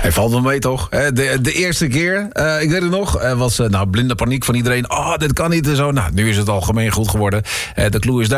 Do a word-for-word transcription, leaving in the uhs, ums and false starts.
Hij valt wel mee, toch? De, de eerste keer, uh, ik weet het nog, uh, was uh, nou, blinde paniek van iedereen. Oh, dit kan niet en zo. Nou, nu is het algemeen goed geworden. Uh, de clue is daar.